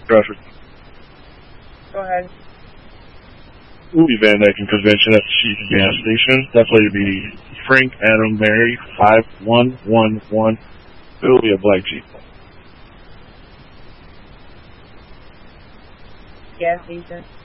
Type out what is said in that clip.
Traffic. Go ahead. Movie Van Dyken Convention at the Sheets gas station. That's why you'd be Frank Adam Mary 5111. It'll be a black Jeep. Gas station.